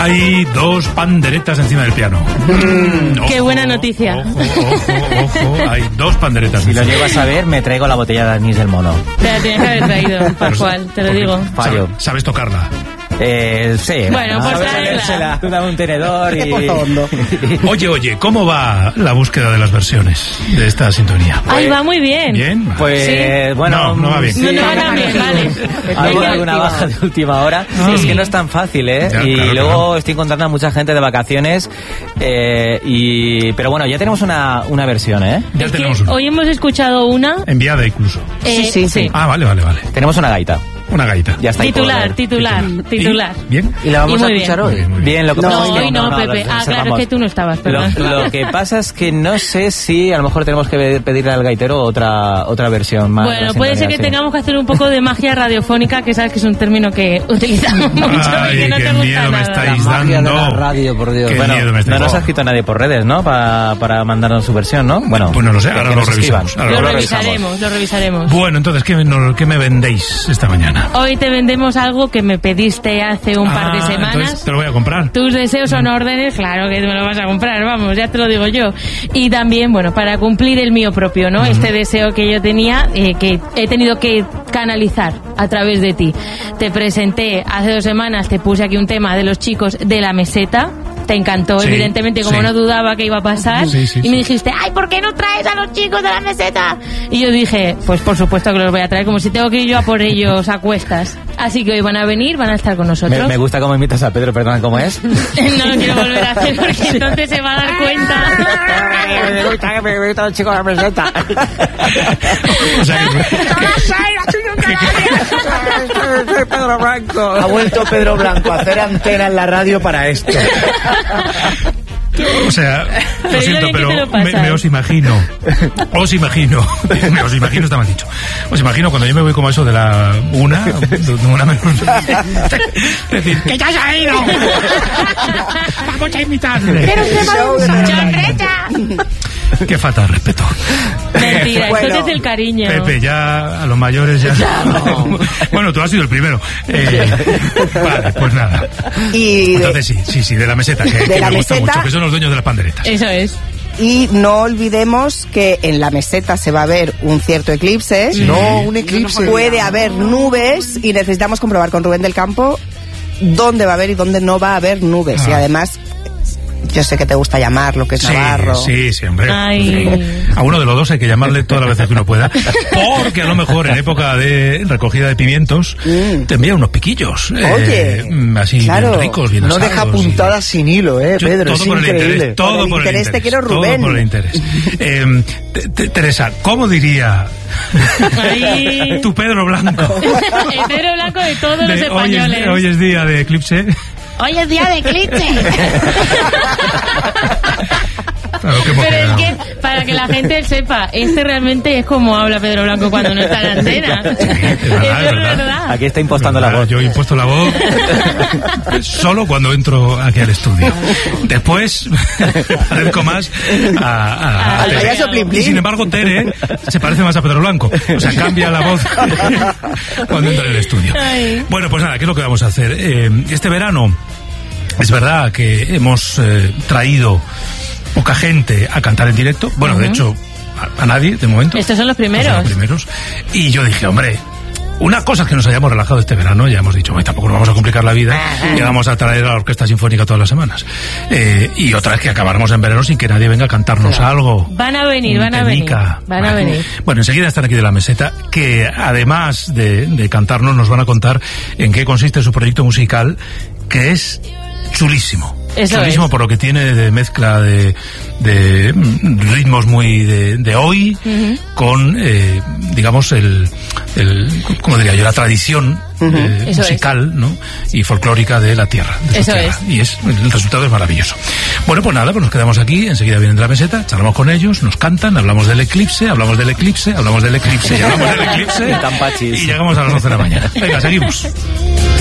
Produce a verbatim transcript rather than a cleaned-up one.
Hay dos panderetas encima del piano. Mm, ojo, qué buena noticia. Ojo, ojo, ojo. Hay dos panderetas. Si lo llego a saber, me traigo la botella de anís del mono. Te la tienes que haber traído, Pascual, te lo digo. Fallo. ¿Sabes tocarla? Eh, sí. Bueno, pues tráela. Tú dame un tenedor y... Oye, oye, ¿cómo va la búsqueda de las versiones de esta sintonía? Ay, va muy bien. ¿Bien? Pues, sí. bueno... No, no va bien. Sí. No, no va bien, vale. Hay alguna baja de última hora. Sí. Es que no es tan fácil, ¿eh? Ya, y claro, luego claro. estoy encontrando a mucha gente de vacaciones. Eh, y Pero bueno, ya tenemos una, una versión, ¿eh? Ya Es tenemos que una. hoy hemos escuchado una... Enviada incluso. Eh, Sí, sí, sí. Ah, vale, vale, vale. Tenemos una gaita. Una gaita. Ya está ahí por Titular, ver. titular, titular. ¿Y? ¿Bien? Y la vamos Y a muy escuchar bien. hoy. Muy bien, muy bien. Bien, lo que No, pasa es que hoy no, lo Pepe. Ah, claro, reservamos. es que tú no estabas, perdón. Lo, lo que pasa es que no sé si a lo mejor tenemos que pedirle al gaitero otra otra versión más. Bueno, puede ser que sí. tengamos que hacer un poco de magia radiofónica, que sabes que es un término que utilizamos mucho y que Ay, no qué te gusta miedo me nada. estáis La magia de dando. la radio, por Dios. Qué Bueno, miedo me estáis no nos ha dando. escrito nadie por redes, ¿no? Pa, para mandarnos su versión, ¿no? Bueno, Pues no lo sé, que- ahora que lo nos escriban. revisamos, ahora Lo Ahora revisaremos, lo revisaremos. Bueno, entonces, ¿qué, no- ¿qué me vendéis esta mañana? Hoy te vendemos algo que me pediste hace un par de Ah, semanas. entonces te lo voy a comprar. Tus deseos son órdenes, claro que me lo vas a comprar, vamos, ya te lo digo yo. Y también, bueno, para cumplir el mío propio, ¿no? Este deseo que yo tenía, eh, que he tenido que canalizar a través de ti. Te presenté hace dos semanas, te puse aquí un tema de los chicos de La Meseta. Te encantó, Sí, evidentemente, como sí. no dudaba que iba a pasar. Sí, sí, y sí. me dijiste, ay, ¿por qué no traes a los chicos de La Meseta? Y yo dije, pues por supuesto que los voy a traer, como si tengo que ir yo a por ellos a cuestas. Así que hoy van a venir, van a estar con nosotros. Me, me gusta cómo imitas a Pedro, perdona, ¿cómo es? No lo quiero volver a hacer porque entonces se va a dar cuenta. me gusta, me gusta los chicos de la meseta. O sea, que- Pedro Blanco. Ha vuelto Pedro Blanco a hacer antena en la radio para esto. O sea, Pero lo yo siento, bien que pero te lo me, pasas. me os imagino, os imagino, me os imagino, está mal dicho, os imagino cuando yo me voy como eso de la una, de una menos, decir, ¡que ya se ha ido! ¡Vamos a invitarle! Pero se va ¡Chorreta! ¡Qué falta de respeto! Mentira, Bueno, esto es el cariño. Pepe, ya a los mayores ya... Bueno, tú has sido el primero. Eh, vale, pues nada. Y, de- Entonces sí, sí, sí, de La Meseta, que, De que La me gusta Meseta. mucho, que son los dueños de las panderetas. Eso es. y no olvidemos que en La Meseta se va a ver un cierto eclipse. No, un eclipse. Puede haber nubes y necesitamos comprobar con Rubén del Campo dónde va a haber y dónde no va a haber nubes. Ah. Y además, yo sé que te gusta llamar lo que es Sí, Navarro. sí, sí, hombre. Ay. A uno de los dos hay que llamarle todas las veces que uno pueda, porque a lo mejor en época de recogida de pimientos Mm. te envía unos piquillos. Oye, eh, así claro. bien ricos, bien No asados deja y- puntadas sin hilo, eh, Yo- Pedro, todo es por el increíble. interés, todo Por el por el interés te interés, quiero, Rubén. todo por el interés. Eh, te- te- Teresa, ¿cómo diría Ay. tu Pedro Blanco? El Pedro Blanco de todos los De, hoy, es, españoles. hoy es día de eclipse. Hoy es día de eclipse. Claro, qué Pero es emocionado. que, para que la gente sepa, este realmente es como habla Pedro Blanco cuando no está en la antena. es verdad, Eso es es verdad. verdad. Aquí está impostando la Verdad, voz. Yo he impuesto la voz solo cuando entro aquí al estudio. Después parezco más a, a, a Al Tere. payaso Plin Plin. Y sin embargo Tere se parece más a Pedro Blanco. O sea, cambia la voz cuando entra en el estudio. Ay. Bueno, pues nada, ¿qué es lo que vamos a hacer? Eh, este verano es verdad que hemos eh, traído poca gente a cantar en directo. Bueno, de hecho, a, a nadie de momento. Estos son los primeros. Estos son los primeros. Y yo dije, hombre, una cosa es que nos hayamos relajado este verano, ya hemos dicho, "Oye, tampoco nos vamos a complicar la vida y vamos a traer a la Orquesta Sinfónica todas las semanas. Eh, y otra es que acabáramos en verano sin que nadie venga a cantarnos algo. Van a venir, Un van a venir. temica. Van a Vale. venir. Bueno, enseguida están aquí de La Meseta, que además de, de cantarnos, nos van a contar en qué consiste su proyecto musical, que es chulísimo. Eso chulísimo es. por lo que tiene de mezcla de, de mm, ritmos muy de, de hoy con, eh, digamos, el, el, ¿cómo diría yo? La tradición eh, Eso musical, ¿no? Y folclórica de la tierra. de su Eso tierra. es. Y es, el resultado es maravilloso. Bueno, pues nada, pues nos quedamos aquí, enseguida vienen de La Meseta, charlamos con ellos, nos cantan, hablamos del eclipse, hablamos del eclipse, hablamos del eclipse, y hablamos del eclipse, Tan pachis. y llegamos a las once de la mañana. Venga, seguimos.